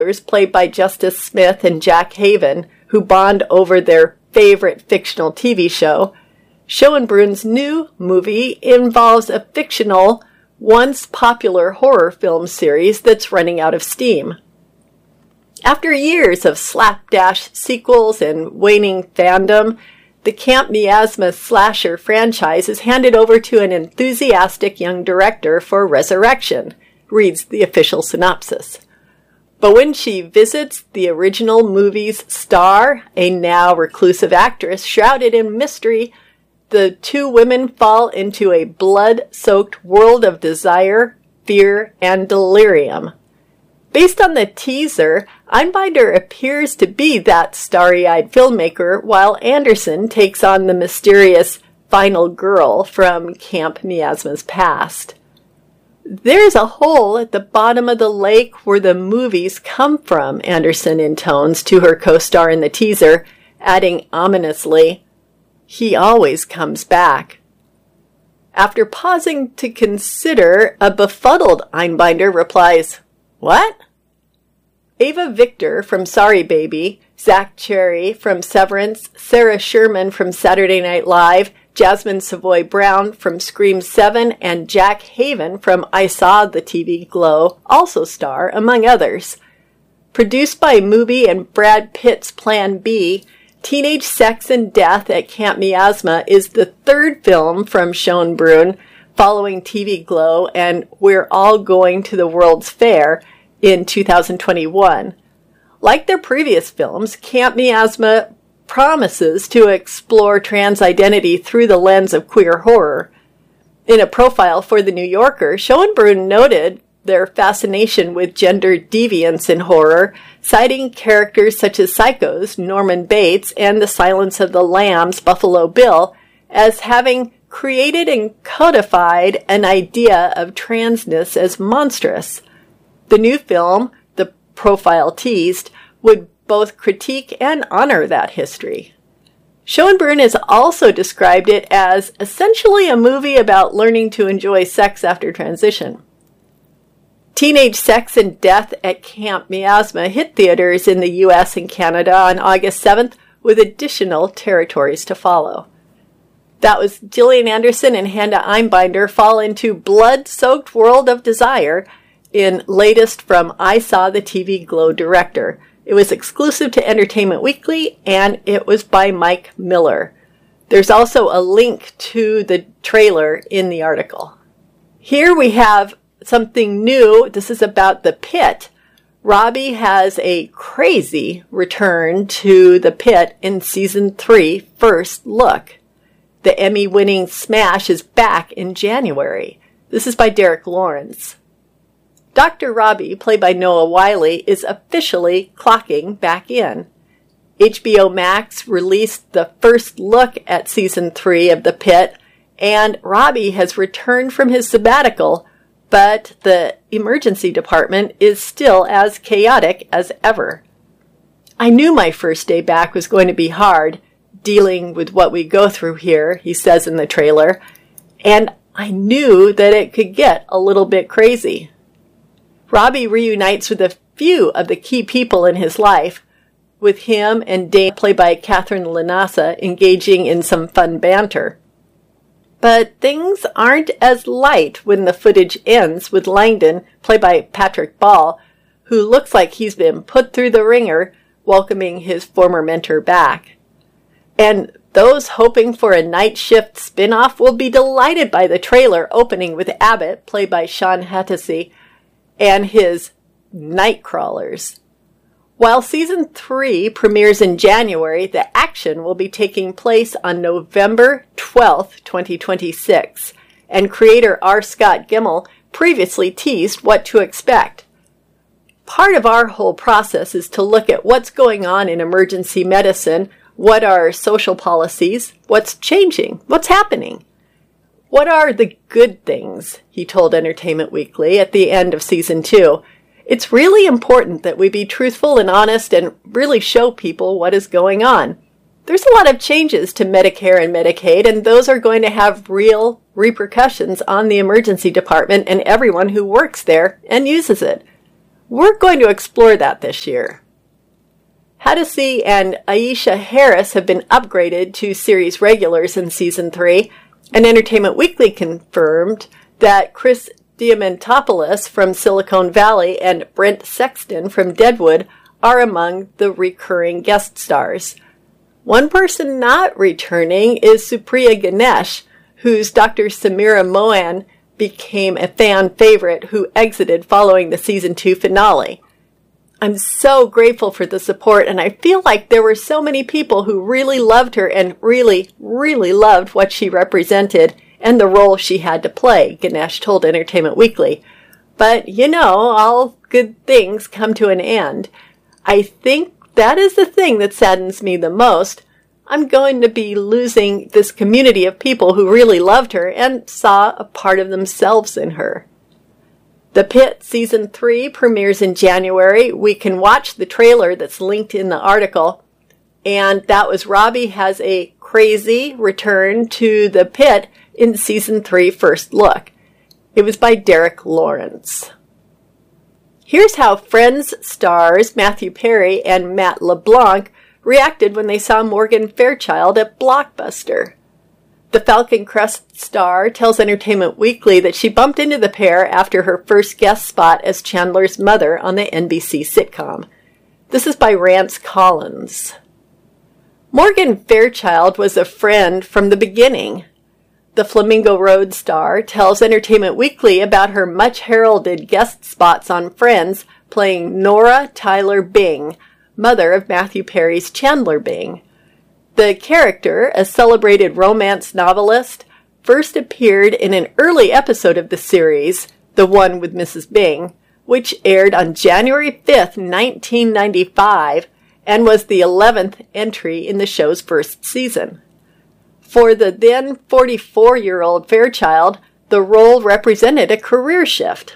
played by Justice Smith and Jack Haven, who bond over their favorite fictional TV show, Schoenbrun's new movie involves a fictional, once popular horror film series that's running out of steam. After years of slapdash sequels and waning fandom, the Camp Miasma slasher franchise is handed over to an enthusiastic young director for resurrection, reads the official synopsis. But when she visits the original movie's star, a now reclusive actress shrouded in mystery, the two women fall into a blood-soaked world of desire, fear, and delirium. Based on the teaser, Einbinder appears to be that starry-eyed filmmaker, while Anderson takes on the mysterious final girl from Camp Miasma's past. There's a hole at the bottom of the lake where the movies come from, Anderson intones to her co-star in the teaser, adding ominously, "He always comes back." After pausing to consider, a befuddled Einbinder replies, "What?" Ava Victor from Sorry Baby, Zach Cherry from Severance, Sarah Sherman from Saturday Night Live, Jasmine Savoy Brown from Scream 7, and Jack Haven from I Saw the TV Glow also star, among others. Produced by Mubi and Brad Pitt's Plan B, Teenage Sex and Death at Camp Miasma is the third film from Schoenbrunn, following TV Glow and We're All Going to the World's Fair in 2021. Like their previous films, Camp Miasma promises to explore trans identity through the lens of queer horror. In a profile for The New Yorker, Schoenbrunn noted their fascination with gender deviance in horror, citing characters such as Psycho's Norman Bates and The Silence of the Lambs' Buffalo Bill as having created and codified an idea of transness as monstrous. The new film, the profile teased, would both critique and honor that history. Schoenbrunn has also described it as essentially a movie about learning to enjoy sex after transition. Teenage Sex and Death at Camp Miasma hit theaters in the U.S. and Canada on August 7th, with additional territories to follow. That was Gillian Anderson and Hannah Einbinder fall into blood-soaked world of desire in latest from I Saw the TV Glow director. It was exclusive to Entertainment Weekly, and it was by Mike Miller. There's also a link to the trailer in the article. Here we have something new. This is about The Pit. Robbie has a crazy return to The Pit in Season 3, First Look. The Emmy-winning smash is back in January. This is by Derek Lawrence. Dr. Robbie, played by Noah Wiley, is officially clocking back in. HBO Max released the first look at Season 3 of The Pit, and Robbie has returned from his sabbatical, but the emergency department is still as chaotic as ever. "I knew my first day back was going to be hard, dealing with what we go through here," he says in the trailer, "and I knew that it could get a little bit crazy." Robbie reunites with a few of the key people in his life, with him and Dane, played by Catherine Lanassa, engaging in some fun banter. But things aren't as light when the footage ends with Langdon, played by Patrick Ball, who looks like he's been put through the ringer, welcoming his former mentor back. And those hoping for a night shift spin-off will be delighted by the trailer opening with Abbott, played by Sean Hattasey, and his Nightcrawlers. While Season 3 premieres in January, the action will be taking place on November 12th, 2026, and creator R. Scott Gimel previously teased what to expect. Part of our whole process is to look at what's going on in emergency medicine, what are social policies, what's changing, what's happening. What are the good things, he told Entertainment Weekly at the end of Season 2. It's really important that we be truthful and honest and really show people what is going on. There's a lot of changes to Medicare and Medicaid, and those are going to have real repercussions on the emergency department and everyone who works there and uses it. We're going to explore that this year. Hadisi and Aisha Harris have been upgraded to series regulars in Season 3, and Entertainment Weekly confirmed that Chris Diamantopoulos from Silicon Valley and Brent Sexton from Deadwood are among the recurring guest stars. One person not returning is Supriya Ganesh, whose Dr. Samira Mohan became a fan favorite who exited following the Season 2 finale. I'm so grateful for the support, and I feel like there were so many people who really loved her and really, really loved what she represented and the role she had to play, Ganesh told Entertainment Weekly. But, all good things come to an end. I think that is the thing that saddens me the most. I'm going to be losing this community of people who really loved her and saw a part of themselves in her. The Pit Season 3 premieres in January. We can watch the trailer that's linked in the article. And that was Robbie Has a Crazy Return to the Pit in Season 3 First Look. It was by Derek Lawrence. Here's how Friends stars Matthew Perry and Matt LeBlanc reacted when they saw Morgan Fairchild at Blockbuster. The Falcon Crest star tells Entertainment Weekly that she bumped into the pair after her first guest spot as Chandler's mother on the NBC sitcom. This is by Rance Collins. Morgan Fairchild was a friend from the beginning. The Flamingo Road star tells Entertainment Weekly about her much-heralded guest spots on Friends, playing Nora Tyler Bing, mother of Matthew Perry's Chandler Bing. The character, a celebrated romance novelist, first appeared in an early episode of the series, the one with Mrs. Bing, which aired on January 5th, 1995, and was the 11th entry in the show's first season. For the then 44-year-old Fairchild, the role represented a career shift.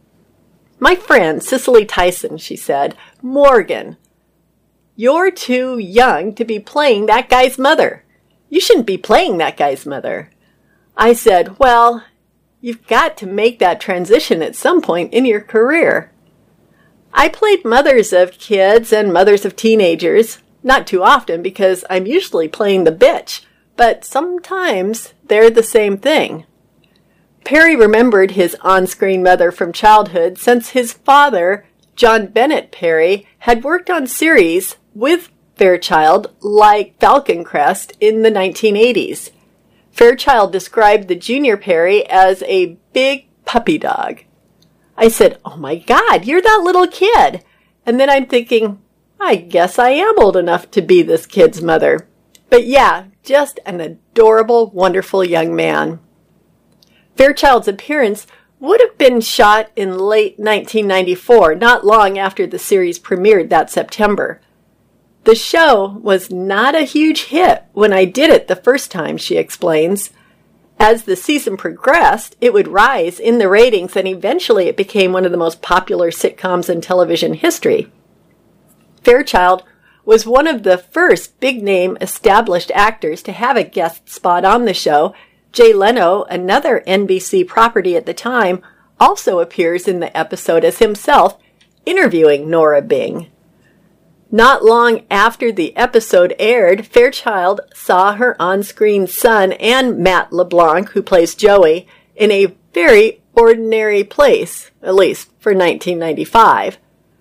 "My friend, Cicely Tyson," she said, "Morgan, you're too young to be playing that guy's mother. You shouldn't be playing that guy's mother." I said, "Well, you've got to make that transition at some point in your career." I played mothers of kids and mothers of teenagers, not too often because I'm usually playing the bitch, but sometimes they're the same thing. Perry remembered his on-screen mother from childhood since his father, John Bennett Perry, had worked on series with Fairchild like Falcon Crest in the 1980s. Fairchild described the junior Perry as a big puppy dog. I said, "Oh my God, you're that little kid." And then I'm thinking, I guess I am old enough to be this kid's mother. But yeah, just an adorable, wonderful young man. Fairchild's appearance would have been shot in late 1994, not long after the series premiered that September. The show was not a huge hit when I did it the first time, she explains. As the season progressed, it would rise in the ratings, and eventually it became one of the most popular sitcoms in television history. Fairchild was one of the first big-name established actors to have a guest spot on the show. Jay Leno, another NBC property at the time, also appears in the episode as himself, interviewing Nora Bing. Not long after the episode aired, Fairchild saw her on-screen son and Matt LeBlanc, who plays Joey, in a very ordinary place, at least for 1995.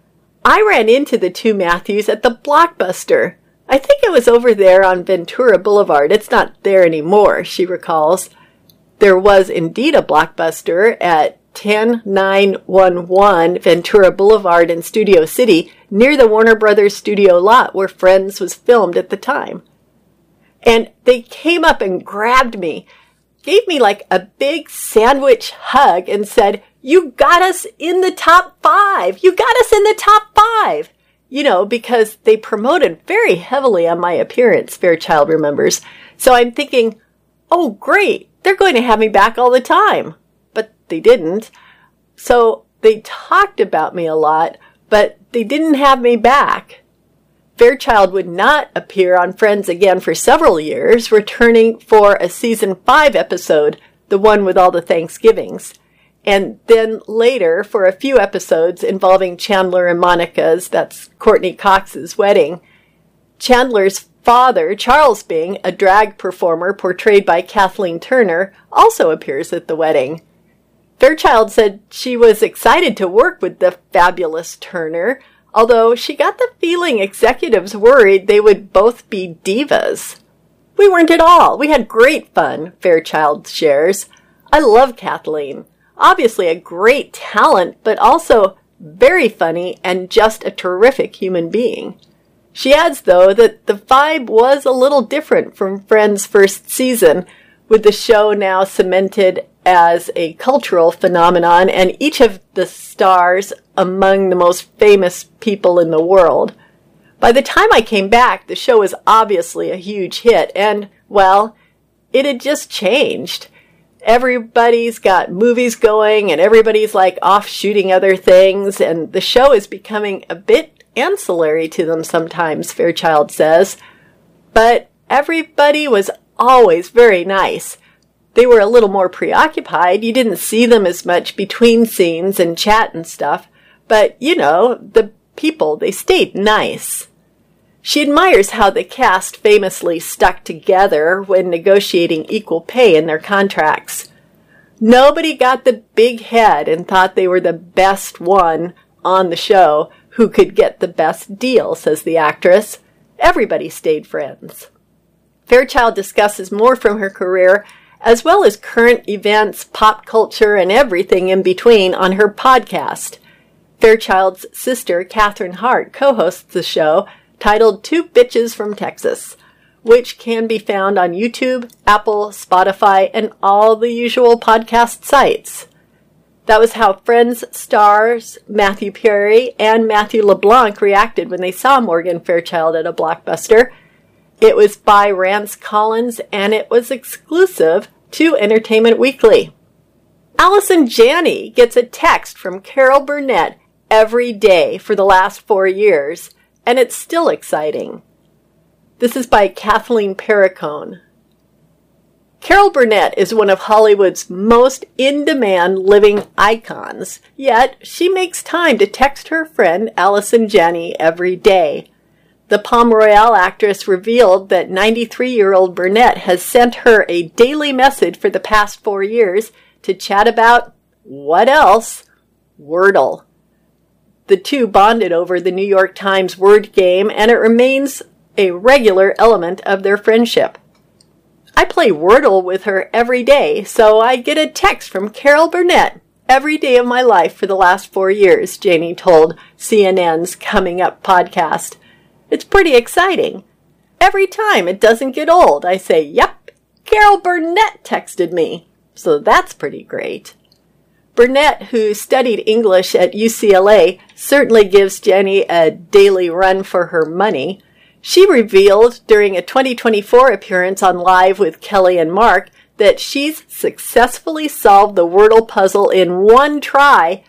I ran into the two Matthews at the Blockbuster. I think it was over there on Ventura Boulevard. It's not there anymore, she recalls. There was indeed a Blockbuster at 10911 Ventura Boulevard in Studio City, near the Warner Brothers studio lot where Friends was filmed at the time. And they came up and grabbed me, gave me like a big sandwich hug and said, "You got us in the top 5! You got us in the top 5! You know, because they promoted very heavily on my appearance, Fairchild remembers. So I'm thinking, oh great, they're going to have me back all the time. But they didn't. So they talked about me a lot, but they didn't have me back. Fairchild would not appear on Friends again for several years, returning for a season 5 episode, the one with all the Thanksgivings. and then later for a few episodes involving Chandler and Monica's, that's Courtney Cox's, wedding. Chandler's father, Charles Bing, a drag performer portrayed by Kathleen Turner, also appears at the wedding. Fairchild said she was excited to work with the fabulous Turner, although she got the feeling executives worried they would both be divas. "We weren't at all. We had great fun," Fairchild shares. "I love Kathleen. Obviously a great talent, but also very funny and just a terrific human being." She adds, though, that the vibe was a little different from Friends' first season, with the show now cemented as a cultural phenomenon and each of the stars among the most famous people in the world. By the time I came back, the show was obviously a huge hit, and, well, it had just changed. Everybody's got movies going, and everybody's like off shooting other things, and the show is becoming a bit ancillary to them sometimes, Fairchild says. But everybody was always very nice. They were a little more preoccupied. You didn't see them as much between scenes and chat and stuff. But, you know, the people, they stayed nice. She admires how the cast famously stuck together when negotiating equal pay in their contracts. Nobody got the big head and thought they were the best one on the show who could get the best deal, says the actress. Everybody stayed friends. Fairchild discusses more from her career, as well as current events, pop culture, and everything in between on her podcast. Fairchild's sister, Catherine Hart, co-hosts the show, titled Two Bitches from Texas, which can be found on YouTube, Apple, Spotify, and all the usual podcast sites. That was how Friends stars Matthew Perry and Matthew LeBlanc reacted when they saw Morgan Fairchild at a Blockbuster. It was by Rance Collins, and it was exclusive to Entertainment Weekly. Allison Janney gets a text from Carol Burnett every day for the last 4 years, and it's still exciting. This is by Kathleen Perricone. Carol Burnett is one of Hollywood's most in-demand living icons, yet she makes time to text her friend Allison Janney every day. The Palm Royale actress revealed that 93-year-old Burnett has sent her a daily message for the past 4 years to chat about, what else? Wordle. The two bonded over the New York Times word game, and it remains a regular element of their friendship. "I play Wordle with her every day, so I get a text from Carol Burnett every day of my life for the last 4 years," Janney told CNN's Coming Up podcast. "It's pretty exciting. Every time it doesn't get old, I say, yep, Carol Burnett texted me. So that's pretty great." Burnett, who studied English at UCLA, certainly gives Janney a daily run for her money. She revealed during a 2024 appearance on Live with Kelly and Mark that she's successfully solved the Wordle puzzle in one try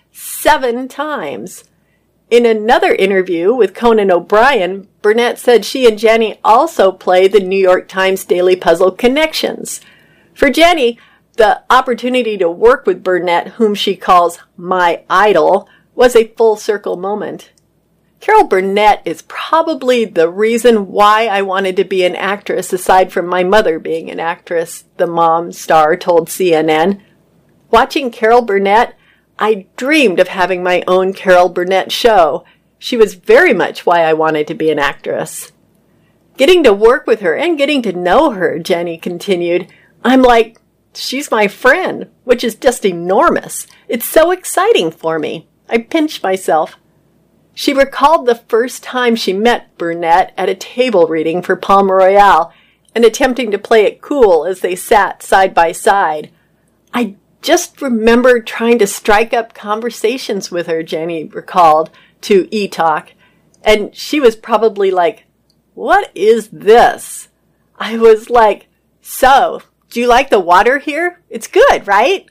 7 times. In another interview with Conan O'Brien, Burnett said she and Janney also play the New York Times daily puzzle Connections. For Janney, the opportunity to work with Burnett, whom she calls my idol, was a full circle moment. Carol Burnett is probably the reason why I wanted to be an actress, aside from my mother being an actress, the mom star told CNN. Watching Carol Burnett, I dreamed of having my own Carol Burnett show. She was very much why I wanted to be an actress. Getting to work with her and getting to know her, Janney continued, I'm like, she's my friend, which is just enormous. It's so exciting for me. I pinch myself. She recalled the first time she met Burnett at a table reading for Palm Royale and attempting to play it cool as they sat side by side. I just remember trying to strike up conversations with her, Janney recalled to E-Talk, and she was probably like, what is this? I was like, so, do you like the water here? It's good, right?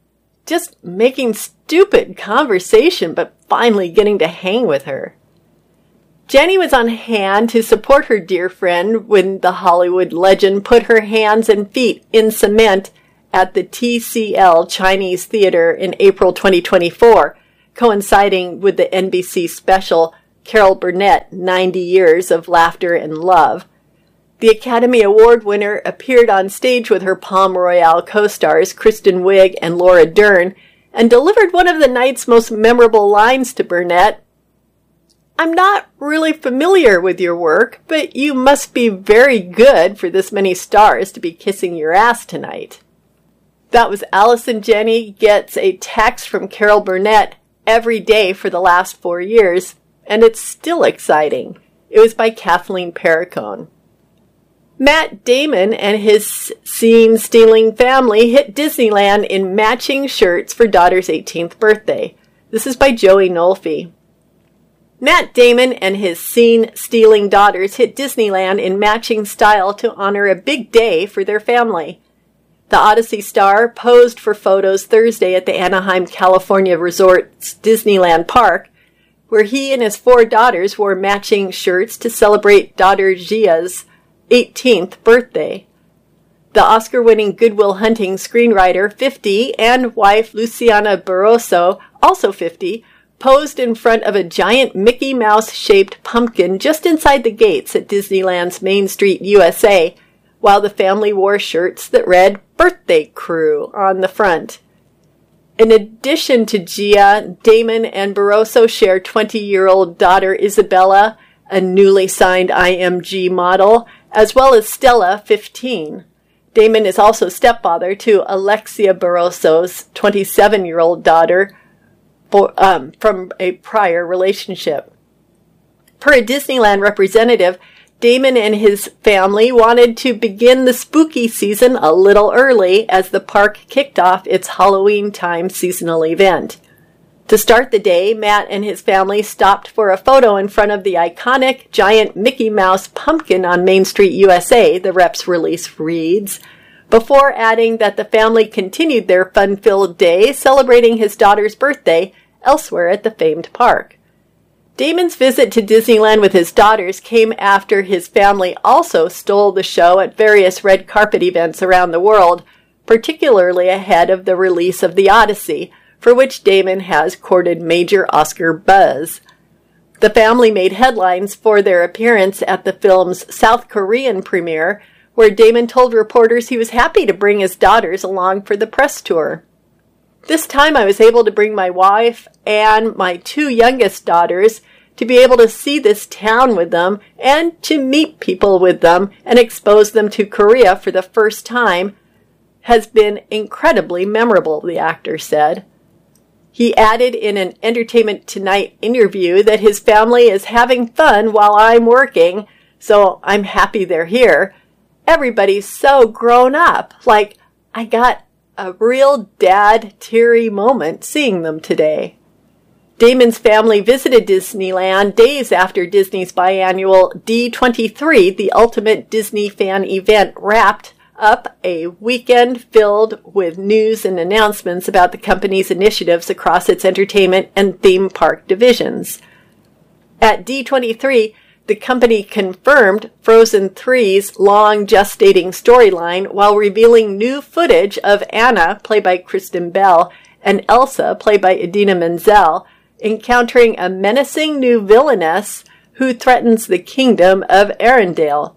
Just making stupid conversation, but finally getting to hang with her. Janney was on hand to support her dear friend when the Hollywood legend put her hands and feet in cement at the TCL Chinese Theater in April 2024, coinciding with the NBC special Carol Burnett, 90 Years of Laughter and Love. The Academy Award winner appeared on stage with her Palm Royale co-stars Kristen Wiig and Laura Dern and delivered one of the night's most memorable lines to Burnett. "I'm not really familiar with your work, but you must be very good for this many stars to be kissing your ass tonight." That was Allison Janney gets a text from Carol Burnett every day for the last 4 years, and it's still exciting. It was by Kathleen Perricone. Matt Damon and his scene-stealing family hit Disneyland in matching shirts for daughter's 18th birthday. This is by Joey Nolfi. Matt Damon and his scene-stealing daughters hit Disneyland in matching style to honor a big day for their family. The Odyssey star posed for photos Thursday at the Anaheim, California Resort's Disneyland Park, where he and his 4 daughters wore matching shirts to celebrate daughter Gia's 18th birthday. The Oscar-winning Good Will Hunting screenwriter, 50, and wife Luciana Barroso, also 50, posed in front of a giant Mickey Mouse-shaped pumpkin just inside the gates at Disneyland's Main Street, USA, while the family wore shirts that read "Birthday Crew" on the front. In addition to Gia, Damon and Barroso share 20-year-old daughter Isabella, a newly signed IMG model, as well as Stella, 15. Damon is also stepfather to Alexia Barroso's 27-year-old daughter from a prior relationship. Per a Disneyland representative, Damon and his family wanted to begin the spooky season a little early as the park kicked off its Halloween-time seasonal event. To start the day, Matt and his family stopped for a photo in front of the iconic giant Mickey Mouse pumpkin on Main Street, USA, the rep's release reads, before adding that the family continued their fun-filled day celebrating his daughter's birthday elsewhere at the famed park. Damon's visit to Disneyland with his daughters came after his family also stole the show at various red carpet events around the world, particularly ahead of the release of The Odyssey, for which Damon has courted major Oscar buzz. The family made headlines for their appearance at the film's South Korean premiere, where Damon told reporters he was happy to bring his daughters along for the press tour. "This time I was able to bring my wife and my 2 youngest daughters to be able to see this town with them and to meet people with them and expose them to Korea for the first time has been incredibly memorable," the actor said. He added in an Entertainment Tonight interview that his family is having fun while I'm working, so I'm happy they're here. Everybody's so grown up. Like, I got a real dad teary moment seeing them today. Damon's family visited Disneyland days after Disney's biannual D23, the ultimate Disney fan event, wrapped up a weekend filled with news and announcements about the company's initiatives across its entertainment and theme park divisions. At D23, the company confirmed Frozen 3's long gestating storyline while revealing new footage of Anna, played by Kristen Bell, and Elsa, played by Idina Menzel, encountering a menacing new villainess who threatens the kingdom of Arendelle.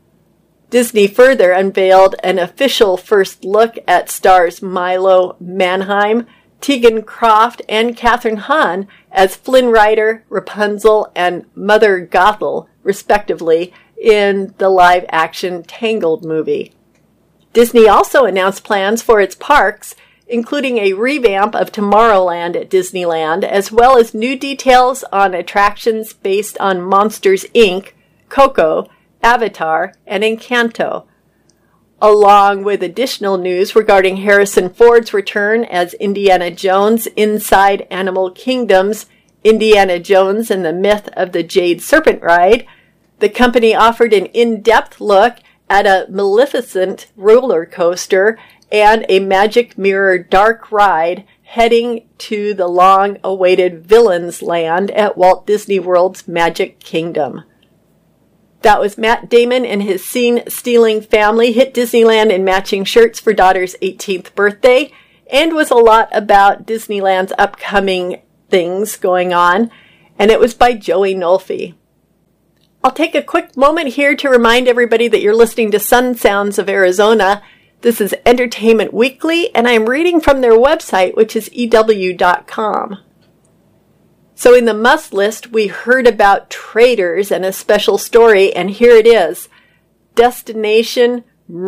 Disney further unveiled an official first look at stars Milo Manheim, Tegan Croft, and Kathryn Hahn as Flynn Rider, Rapunzel, and Mother Gothel, respectively, in the live-action Tangled movie. Disney also announced plans for its parks, including a revamp of Tomorrowland at Disneyland, as well as new details on attractions based on Monsters, Inc., Coco, Avatar, and Encanto, along with additional news regarding Harrison Ford's return as Indiana Jones inside Animal Kingdom's Indiana Jones and the Myth of the Jade Serpent ride. The company offered an in-depth look at a Maleficent roller coaster and a Magic Mirror dark ride heading to the long-awaited Villains Land at Walt Disney World's Magic Kingdom. That was Matt Damon and his scene-stealing family hit Disneyland in matching shirts for daughter's 18th birthday, and was a lot about Disneyland's upcoming things going on, and it was by Joey Nolfi. I'll take a quick moment here to remind everybody that you're listening to Sun Sounds of Arizona. This is Entertainment Weekly, and I'm reading from their website, which is EW.com. So in the must list, we heard about Traitors and a special story, and here it is. Destination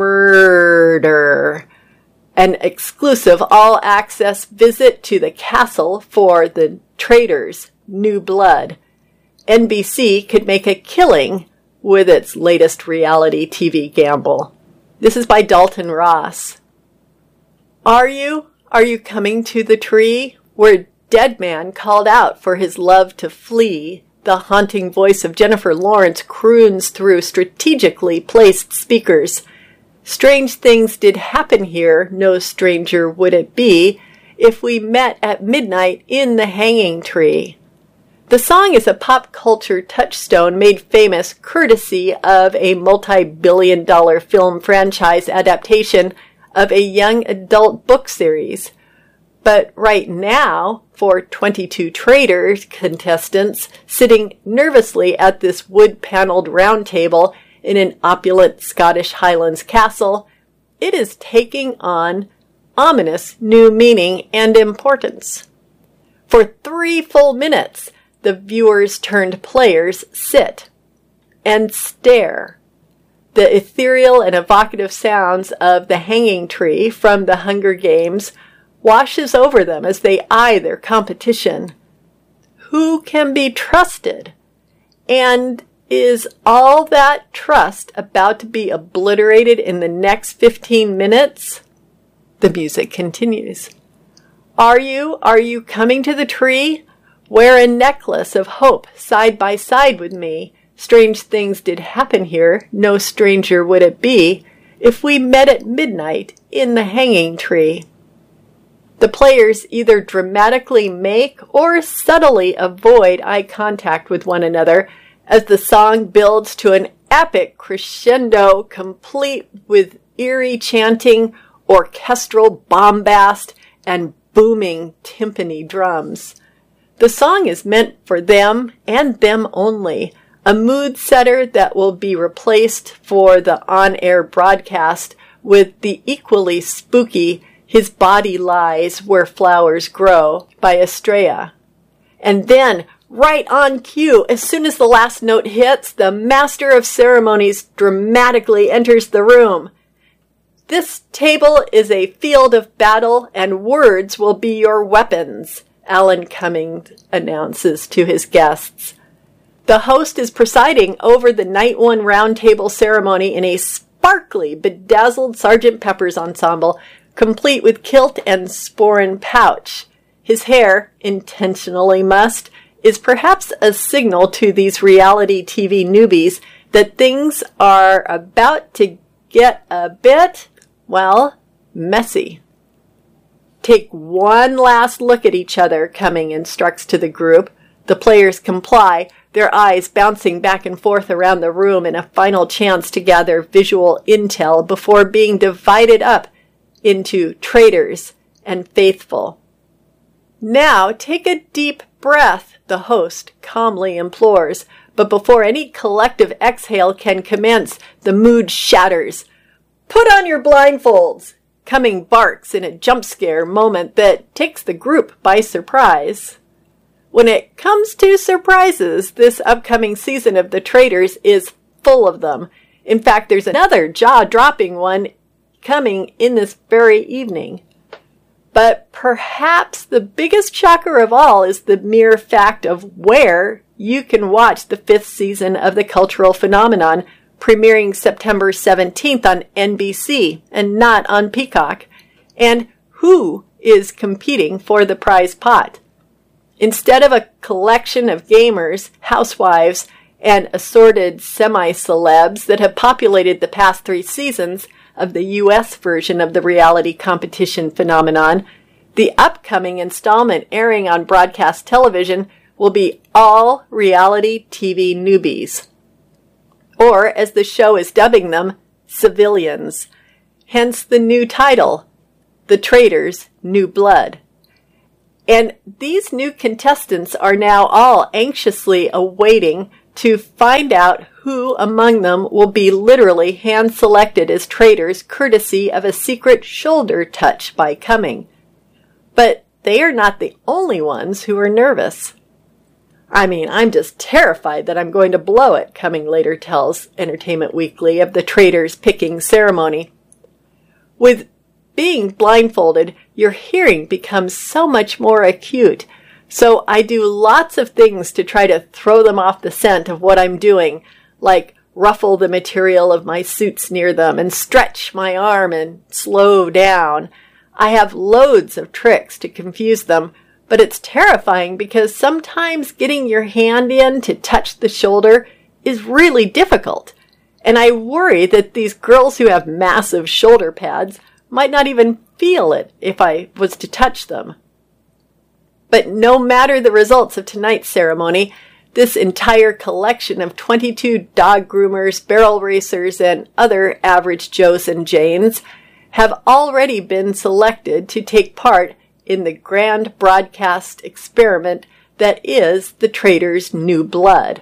Murder. An exclusive all-access visit to the castle for the Traitors, New Blood. NBC could make a killing with its latest reality TV gamble. This is by Dalton Ross. Are you coming to the tree where Dead Man called out for his love to flee? The haunting voice of Jennifer Lawrence croons through strategically placed speakers. Strange things did happen here, no stranger would it be, if we met at midnight in the hanging tree. The song is a pop culture touchstone made famous courtesy of a multi-billion-dollar film franchise adaptation of a young adult book series. But right now, for 22 Traitors contestants sitting nervously at this wood-paneled round table in an opulent Scottish Highlands castle, it is taking on ominous new meaning and importance. For 3 full minutes, the viewers turned players sit and stare. The ethereal and evocative sounds of the hanging tree from the Hunger Games washes over them as they eye their competition. Who can be trusted? And is all that trust about to be obliterated in the next 15 minutes? The music continues. Are you coming to the tree? Wear a necklace of hope side by side with me. Strange things did happen here, no stranger would it be, if we met at midnight in the hanging tree. The players either dramatically make or subtly avoid eye contact with one another as the song builds to an epic crescendo complete with eerie chanting, orchestral bombast, and booming timpani drums. The song is meant for them and them only, a mood setter that will be replaced for the on-air broadcast with the equally spooky His Body Lies Where Flowers Grow by Estrella. And then, right on cue, as soon as the last note hits, the master of ceremonies dramatically enters the room. This table is a field of battle, and words will be your weapons, Alan Cummings announces to his guests. The host is presiding over the Night One roundtable ceremony in a sparkly, bedazzled Sgt. Pepper's ensemble, complete with kilt and sporran pouch. His hair, intentionally mussed, is perhaps a signal to these reality TV newbies that things are about to get a bit, well, messy. Take one last look at each other, Cumming instructs to the group. The players comply, their eyes bouncing back and forth around the room in a final chance to gather visual intel before being divided up into traitors and faithful. Now take a deep breath, the host calmly implores, but before any collective exhale can commence, the mood shatters. Put on your blindfolds! Cumming barks in a jump scare moment that takes the group by surprise. When it comes to surprises, this upcoming season of The Traitors is full of them. In fact, there's another jaw-dropping one coming in this very evening. But perhaps the biggest shocker of all is the mere fact of where you can watch the 5th season of The Cultural Phenomenon, premiering September 17th on NBC and not on Peacock, and who is competing for the prize pot. Instead of a collection of gamers, housewives, and assorted semi-celebs that have populated the past 3 seasons of the U.S. version of the reality competition phenomenon, the upcoming installment airing on broadcast television will be all reality TV newbies. or as the show is dubbing them, civilians. Hence the new title, The Traitors' New Blood. And these new contestants are now all anxiously awaiting to find out who among them will be literally hand-selected as traitors courtesy of a secret shoulder touch by Cumming. But they are not the only ones who are nervous. I mean, I'm just terrified that I'm going to blow it, Cumming later tells Entertainment Weekly of the traitors picking ceremony. With being blindfolded, your hearing becomes so much more acute, so I do lots of things to try to throw them off the scent of what I'm doing, like ruffle the material of my suits near them and stretch my arm and slow down. I have loads of tricks to confuse them, but it's terrifying because sometimes getting your hand in to touch the shoulder is really difficult. And I worry that these girls who have massive shoulder pads might not even feel it if I was to touch them. But no matter the results of tonight's ceremony, this entire collection of 22 dog groomers, barrel racers, and other average Joes and Janes have already been selected to take part in the grand broadcast experiment that is The Traitors' New Blood.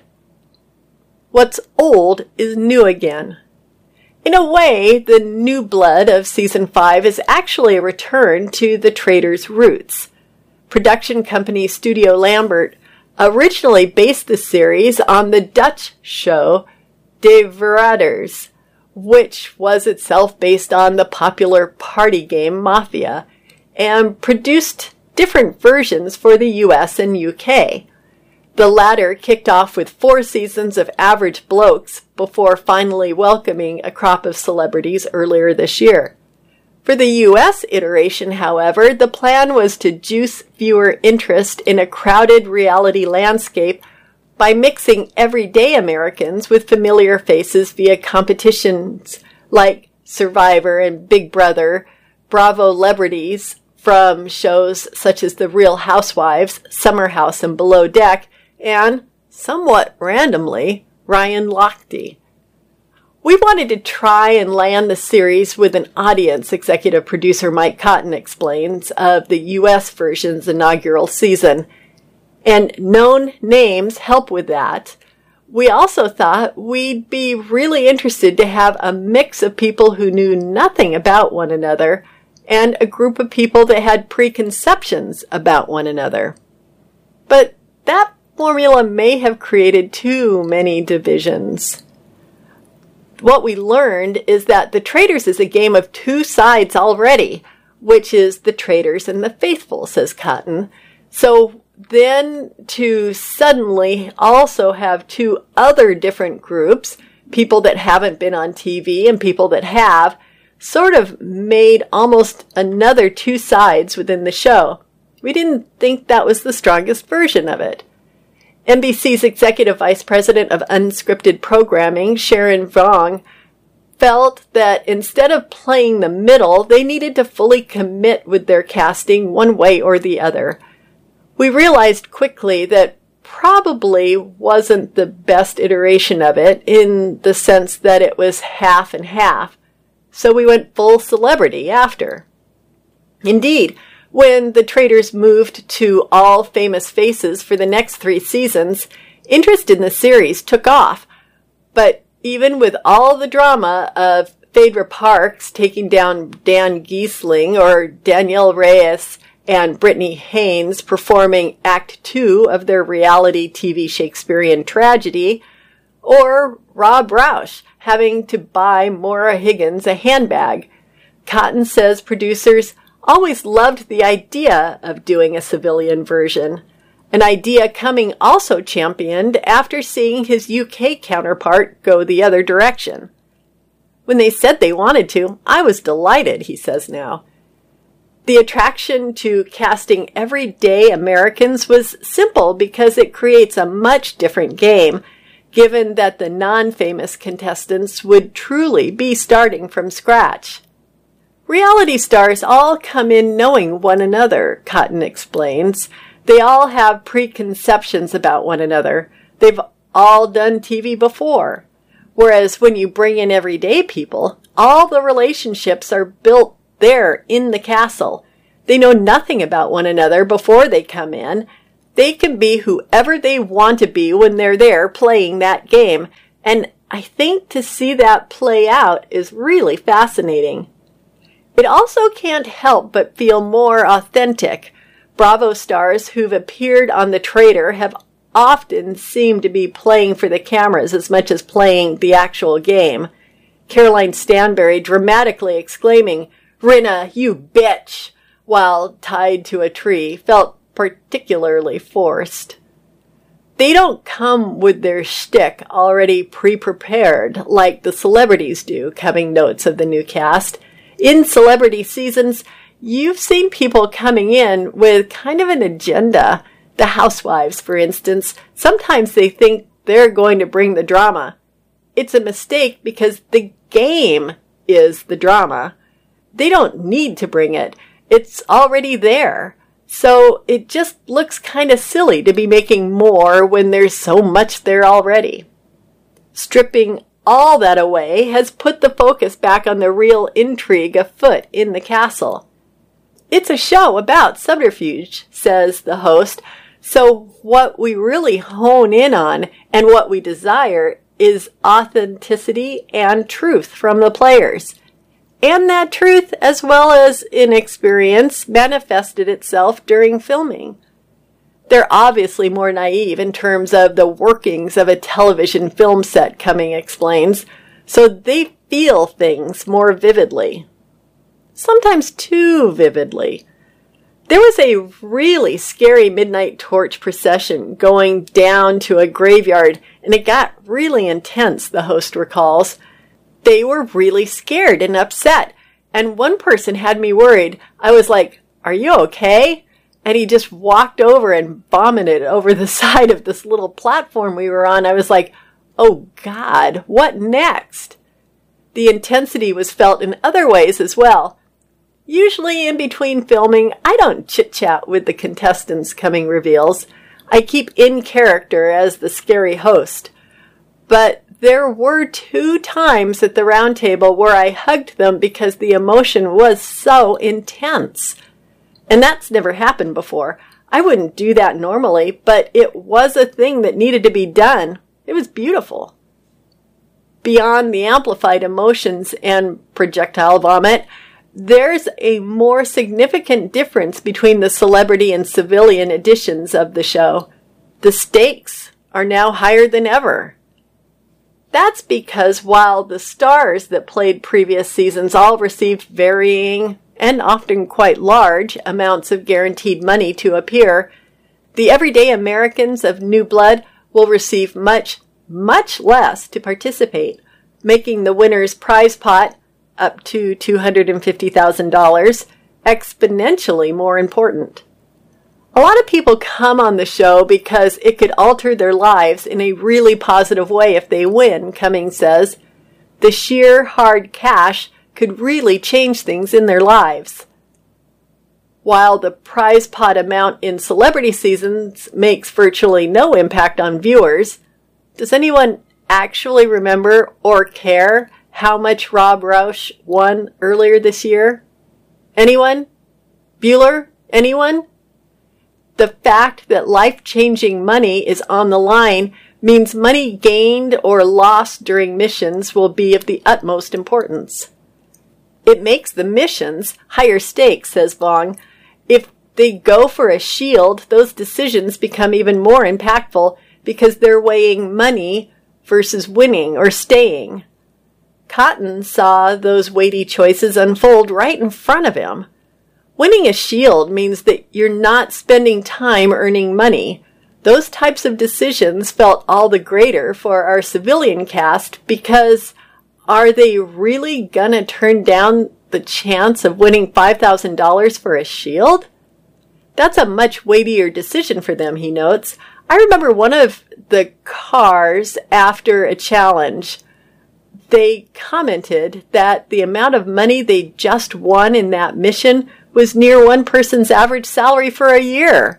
What's old is new again. In a way, the new blood of Season 5 is actually a return to The Traitors' roots. Production company Studio Lambert originally based the series on the Dutch show De Verraders, which was itself based on the popular party game Mafia, and produced different versions for the US and UK. The latter kicked off with 4 seasons of average blokes before finally welcoming a crop of celebrities earlier this year. For the US iteration, however, the plan was to juice viewer interest in a crowded reality landscape by mixing everyday Americans with familiar faces via competitions like Survivor and Big Brother, Bravo celebrities from shows such as The Real Housewives, Summer House, and Below Deck, and, somewhat randomly, Ryan Lochte. We wanted to try and land the series with an audience, executive producer Mike Cotton explains, of the U.S. version's inaugural season. And known names help with that. We also thought we'd be really interested to have a mix of people who knew nothing about one another and a group of people that had preconceptions about one another. But that formula may have created too many divisions. What we learned is that The Traitors is a game of 2 sides already, which is the traitors and the faithful, says Cotton. So then to suddenly also have 2 other different groups, people that haven't been on TV and people that have, sort of made almost another 2 sides within the show. We didn't think that was the strongest version of it. NBC's Executive Vice President of Unscripted Programming, Sharon Vong, felt that instead of playing the middle, they needed to fully commit with their casting one way or the other. We realized quickly that probably wasn't the best iteration of it in the sense that it was half and half, so we went full celebrity after. Indeed, when The Traitors moved to all famous faces for the next 3 seasons, interest in the series took off. But even with all the drama of Phaedra Parks taking down Dan Giesling or Danielle Reyes and Brittany Haynes performing Act 2 of their reality TV Shakespearean tragedy, or Rob Roush having to buy Maura Higgins a handbag, Cotton says producers always loved the idea of doing a civilian version, an idea Cumming also championed after seeing his UK counterpart go the other direction. When they said they wanted to, I was delighted, he says now. The attraction to casting everyday Americans was simple because it creates a much different game, given that the non-famous contestants would truly be starting from scratch. Reality stars all come in knowing one another, Cotton explains. They all have preconceptions about one another. They've all done TV before. Whereas when you bring in everyday people, all the relationships are built there in the castle. They know nothing about one another before they come in. They can be whoever they want to be when they're there playing that game. And I think to see that play out is really fascinating. It also can't help but feel more authentic. Bravo stars who've appeared on The Traitor have often seemed to be playing for the cameras as much as playing the actual game. Caroline Stanbury dramatically exclaiming, "Rinna, you bitch!" while tied to a tree felt particularly forced. They don't come with their shtick already pre-prepared like the celebrities do, coming notes of the new cast. In celebrity seasons, you've seen people coming in with kind of an agenda. The housewives, for instance, sometimes they think they're going to bring the drama. It's a mistake because the game is the drama. They don't need to bring it. It's already there. So it just looks kind of silly to be making more when there's so much there already. Stripping all that away has put the focus back on the real intrigue afoot in the castle. It's a show about subterfuge, says the host, so what we really hone in on and what we desire is authenticity and truth from the players. And that truth, as well as inexperience, manifested itself during filming. They're obviously more naive in terms of the workings of a television film set, Cumming explains, so they feel things more vividly. Sometimes too vividly. There was a really scary midnight torch procession going down to a graveyard, and it got really intense, the host recalls. They were really scared and upset, and one person had me worried. I was like, "Are you okay?" And he just walked over and vomited over the side of this little platform we were on. I was like, oh God, what next? The intensity was felt in other ways as well. Usually in between filming, I don't chit-chat with the contestants, Cumming reveals. I keep in character as the scary host. But there were 2 times at the round table where I hugged them because the emotion was so intense. And that's never happened before. I wouldn't do that normally, but it was a thing that needed to be done. It was beautiful. Beyond the amplified emotions and projectile vomit, there's a more significant difference between the celebrity and civilian editions of the show. The stakes are now higher than ever. That's because while the stars that played previous seasons all received varying and often quite large amounts of guaranteed money to appear, the everyday Americans of new blood will receive much, much less to participate, making the winner's prize pot, up to $250,000, exponentially more important. A lot of people come on the show because it could alter their lives in a really positive way if they win, Cumming says. The sheer hard cash could really change things in their lives. While the prize pot amount in celebrity seasons makes virtually no impact on viewers, does anyone actually remember or care how much Rob Roush won earlier this year? Anyone? Bueller? Anyone? The fact that life-changing money is on the line means money gained or lost during missions will be of the utmost importance. It makes the missions higher stakes, says Vong. If they go for a shield, those decisions become even more impactful because they're weighing money versus winning or staying. Cotton saw those weighty choices unfold right in front of him. Winning a shield means that you're not spending time earning money. Those types of decisions felt all the greater for our civilian cast because are they really gonna turn down the chance of winning $5,000 for a shield? That's a much weightier decision for them, he notes. I remember one of the cars after a challenge, they commented that the amount of money they just won in that mission was near one person's average salary for a year.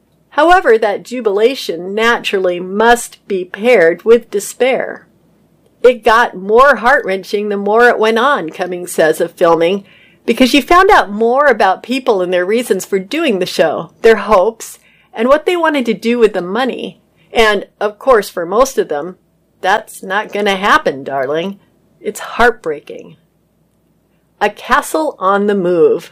However, that jubilation naturally must be paired with despair. It got more heart-wrenching the more it went on, Cummings says of filming, because you found out more about people and their reasons for doing the show, their hopes, and what they wanted to do with the money. And, of course, for most of them, that's not going to happen, darling. It's heartbreaking. A Castle on the Move.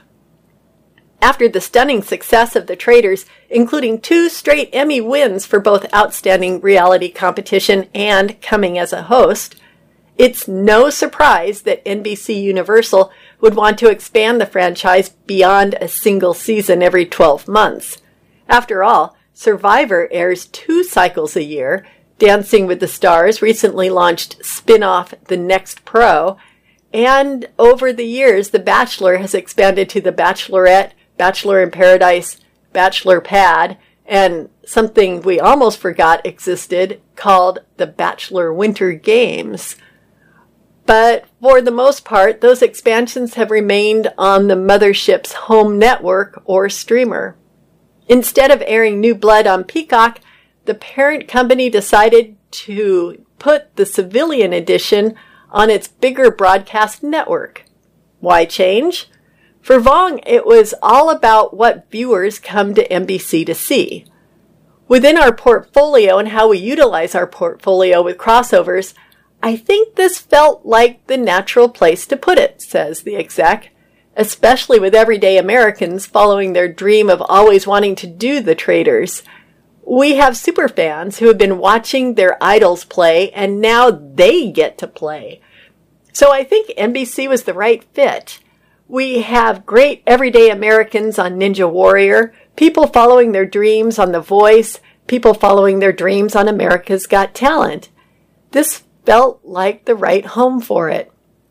After the stunning success of The Traitors, including 2 straight Emmy wins for both Outstanding Reality Competition and Coming as a Host, it's no surprise that NBC Universal would want to expand the franchise beyond a single season every 12 months. After all, Survivor airs 2 cycles a year. Dancing with the Stars recently launched spin-off The Next Pro, and over the years, The Bachelor has expanded to The Bachelorette, Bachelor in Paradise, Bachelor Pad, and something we almost forgot existed called the Bachelor Winter Games. But for the most part, those expansions have remained on the mothership's home network or streamer. Instead of airing New Blood on Peacock, the parent company decided to put the civilian edition on its bigger broadcast network. Why change? For Vong, it was all about what viewers come to NBC to see. Within our portfolio and how we utilize our portfolio with crossovers, I think this felt like the natural place to put it, says the exec, especially with everyday Americans following their dream of always wanting to do The Traitors. We have superfans who have been watching their idols play, and now they get to play. So I think NBC was the right fit. We have great everyday Americans on Ninja Warrior, people following their dreams on The Voice, people following their dreams on America's Got Talent. This felt like the right home for it.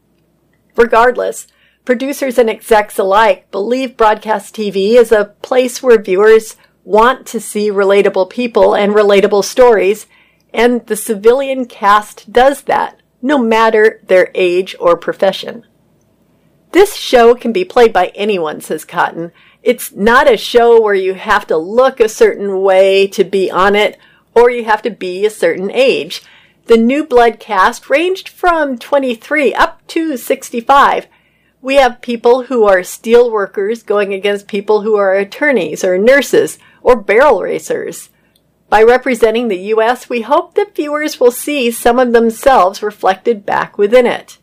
Regardless, producers and execs alike believe broadcast TV is a place where viewers want to see relatable people and relatable stories, and the civilian cast does that, no matter their age or profession. This show can be played by anyone, says Cotton. It's not a show where you have to look a certain way to be on it, or you have to be a certain age. The New Blood cast ranged from 23 up to 65. We have people who are steel workers going against people who are attorneys or nurses or barrel racers. By representing the U.S., we hope that viewers will see some of themselves reflected back within it.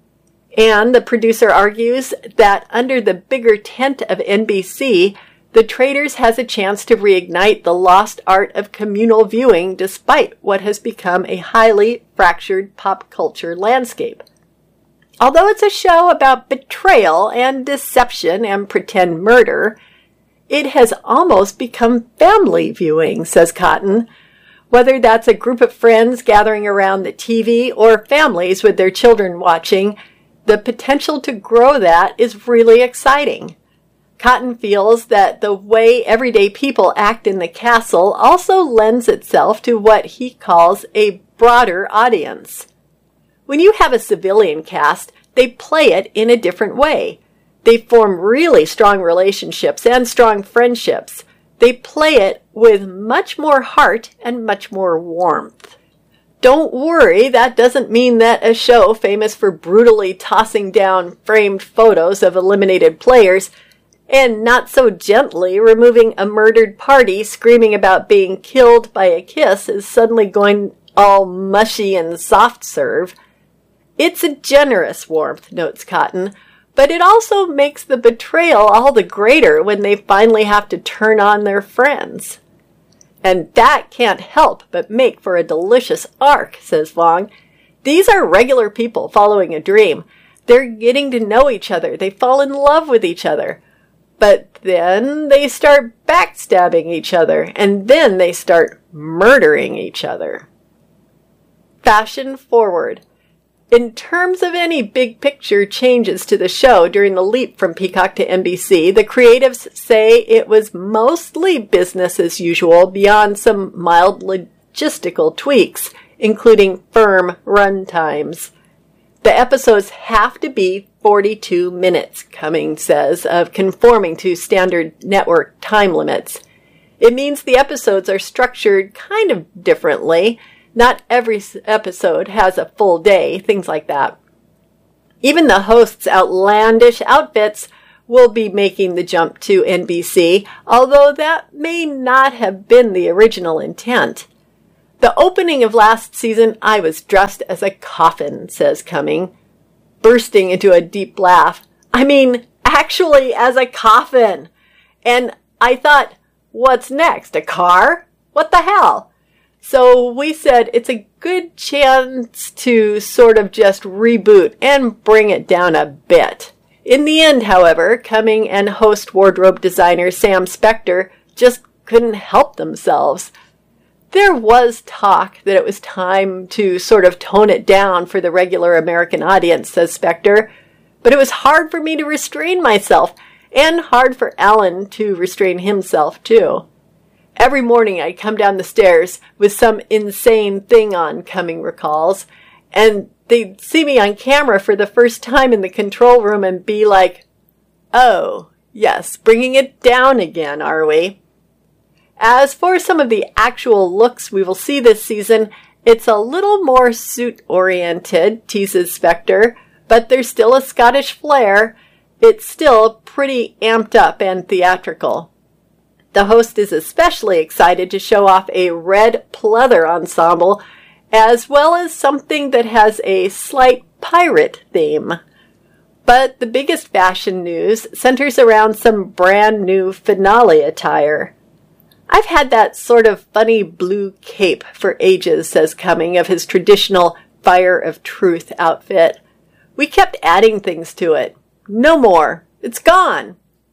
And the producer argues that under the bigger tent of NBC, The Traitors has a chance to reignite the lost art of communal viewing despite what has become a highly fractured pop culture landscape. Although it's a show about betrayal and deception and pretend murder, it has almost become family viewing, says Cotton. Whether that's a group of friends gathering around the TV or families with their children watching, the potential to grow that is really exciting. Cotton feels that the way everyday people act in the castle also lends itself to what he calls a broader audience. When you have a civilian cast, they play it in a different way. They form really strong relationships and strong friendships. They play it with much more heart and much more warmth. Don't worry, that doesn't mean that a show famous for brutally tossing down framed photos of eliminated players and not so gently removing a murdered party screaming about being killed by a kiss is suddenly going all mushy and soft serve. It's a generous warmth, notes Cotton, but it also makes the betrayal all the greater when they finally have to turn on their friends. And that can't help but make for a delicious arc, says Vong. These are regular people following a dream. They're getting to know each other. They fall in love with each other. But then they start backstabbing each other, and then they start murdering each other. Fashion forward. In terms of any big picture changes to the show during the leap from Peacock to NBC, the creatives say it was mostly business as usual beyond some mild logistical tweaks, including firm run times. The episodes have to be 42 minutes, Cummings says, of conforming to standard network time limits. It means the episodes are structured kind of differently. Not every episode has a full day, things like that. Even the host's outlandish outfits will be making the jump to NBC, although that may not have been the original intent. The opening of last season, I was dressed as a coffin, says Cumming, bursting into a deep laugh. I mean, actually as a coffin. And I thought, what's next? A car? What the hell? So we said it's a good chance to sort of just reboot and bring it down a bit. In the end, however, Cumming and host wardrobe designer Sam Spector just couldn't help themselves. There was talk that it was time to sort of tone it down for the regular American audience, says Spector, but it was hard for me to restrain myself, and hard for Alan to restrain himself, too. Every morning I'd come down the stairs with some insane thing on, Cumming recalls, and they'd see me on camera for the first time in the control room and be like, oh, yes, bringing it down again, are we? As for some of the actual looks we will see this season, it's a little more suit-oriented, teases Spector, but there's still a Scottish flair. It's still pretty amped up and theatrical. The host is especially excited to show off a red pleather ensemble, as well as something that has a slight pirate theme. But the biggest fashion news centers around some brand new finale attire. I've had that sort of funny blue cape for ages, says Cumming, of his traditional Fire of Truth outfit. We kept adding things to it. No more. It's gone.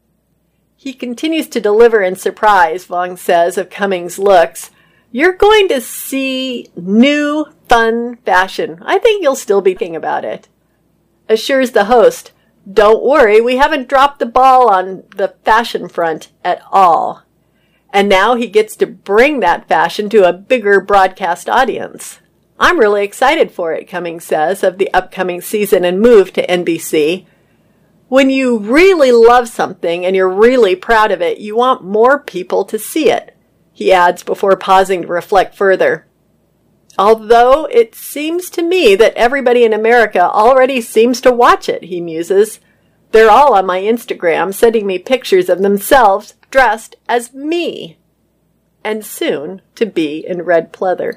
He continues to deliver and surprise, Vaughn says of Cumming's looks. You're going to see new, fun fashion. I think you'll still be thinking about it. Assures the host, don't worry, we haven't dropped the ball on the fashion front at all. And now he gets to bring that fashion to a bigger broadcast audience. I'm really excited for it, Cumming says of the upcoming season and move to NBC. When you really love something and you're really proud of it, you want more people to see it, he adds before pausing to reflect further. Although it seems to me that everybody in America already seems to watch it, he muses. They're all on my Instagram sending me pictures of themselves dressed as me, and soon to be in red pleather.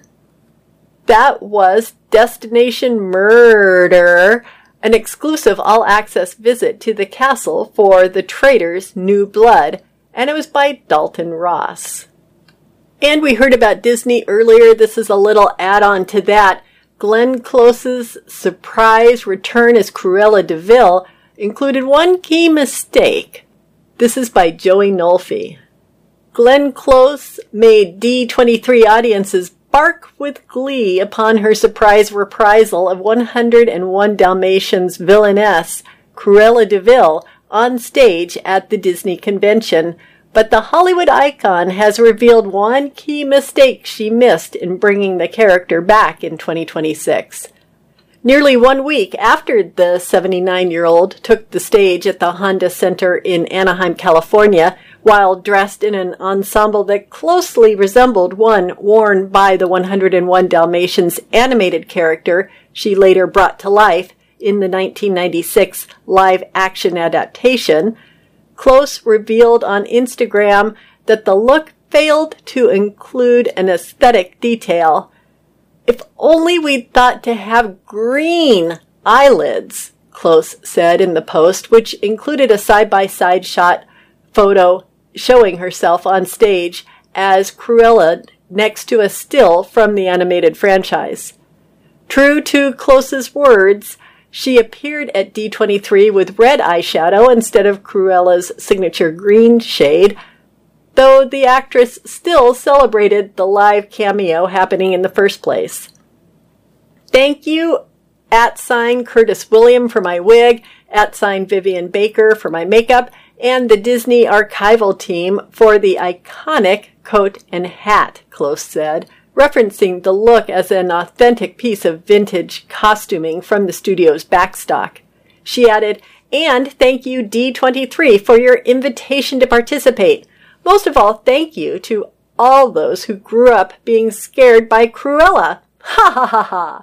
That was Destination Murder, an exclusive all-access visit to the castle for The Traitors' New Blood, and it was by Dalton Ross. And we heard about Disney earlier. This is a little add-on to that. Glenn Close's surprise return as Cruella de Vil included one key mistake. This is by Joey Nolfi. Glenn Close made D23 audiences bark with glee upon her surprise reprisal of 101 Dalmatians villainess Cruella de Vil on stage at the Disney convention, but the Hollywood icon has revealed one key mistake she missed in bringing the character back in 2026. Nearly 1 week after the 79-year-old took the stage at the Honda Center in Anaheim, California, while dressed in an ensemble that closely resembled one worn by the 101 Dalmatians animated character she later brought to life in the 1996 live-action adaptation, Close revealed on Instagram that the look failed to include an aesthetic detail. If only we'd thought to have green eyelids, Close said in the post, which included a side-by-side shot photo showing herself on stage as Cruella next to a still from the animated franchise. True to Close's words, she appeared at D23 with red eyeshadow instead of Cruella's signature green shade, though the actress still celebrated the live cameo happening in the first place. Thank you, @Curtis William for my wig, @Vivian Baker for my makeup, and the Disney archival team for the iconic coat and hat, Close said, referencing the look as an authentic piece of vintage costuming from the studio's backstock. She added, and thank you, D23, for your invitation to participate. Most of all, thank you to all those who grew up being scared by Cruella. Ha ha ha ha!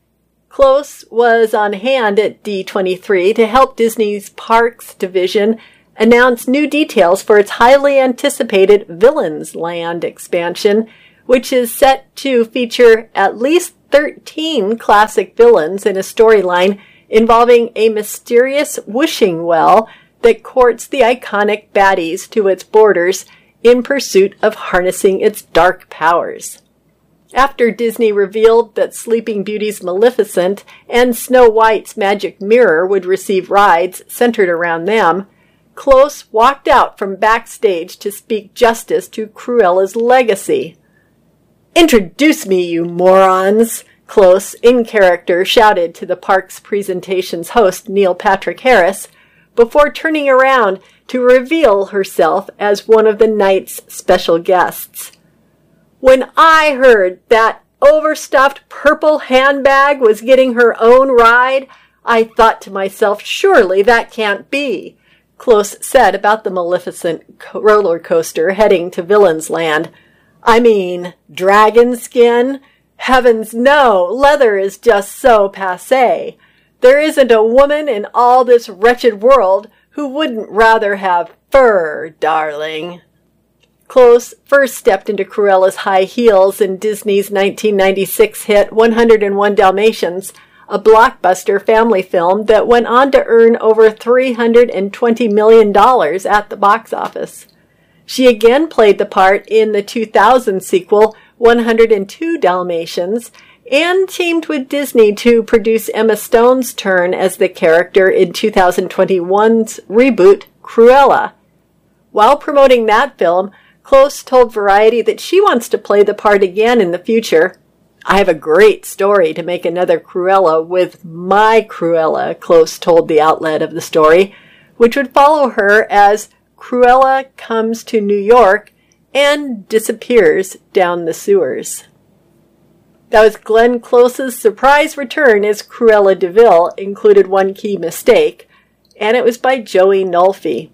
Close was on hand at D23 to help Disney's Parks division announce new details for its highly anticipated Villains Land expansion, which is set to feature at least 13 classic villains in a storyline involving a mysterious wishing well that courts the iconic baddies to its borders in pursuit of harnessing its dark powers. After Disney revealed that Sleeping Beauty's Maleficent and Snow White's Magic Mirror would receive rides centered around them, Close walked out from backstage to speak justice to Cruella's legacy. "Introduce me, you morons!" Close, in character, shouted to the park's presentation's host, Neil Patrick Harris, before turning around to reveal herself as one of the night's special guests. "When I heard that overstuffed purple handbag was getting her own ride, I thought to myself, surely that can't be," Close said about the Maleficent roller coaster heading to Villains Land. "I mean, dragon skin? Heavens no, leather is just so passé. There isn't a woman in all this wretched world who wouldn't rather have fur, darling." Close first stepped into Cruella's high heels in Disney's 1996 hit 101 Dalmatians, a blockbuster family film that went on to earn over $320 million at the box office. She again played the part in the 2000 sequel 102 Dalmatians and teamed with Disney to produce Emma Stone's turn as the character in 2021's reboot Cruella. While promoting that film, Close told Variety that she wants to play the part again in the future. "I have a great story to make another Cruella with my Cruella," Close told the outlet of the story, which would follow her as Cruella comes to New York and disappears down the sewers. That was Glenn Close's surprise return as Cruella de Vil included one key mistake, and it was by Joey Nolfi.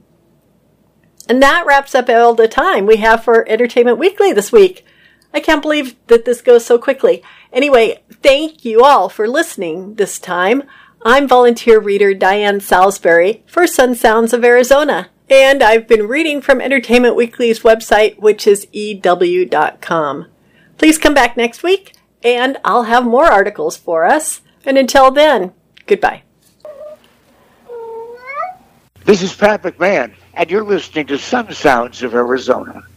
And that wraps up all the time we have for Entertainment Weekly this week. I can't believe that this goes so quickly. Anyway, thank you all for listening this time. I'm volunteer reader Diane Salisbury for Sun Sounds of Arizona, and I've been reading from Entertainment Weekly's website, which is EW.com. Please come back next week, and I'll have more articles for us. And until then, goodbye. This is Pat McMahon, and you're listening to Sun Sounds of Arizona.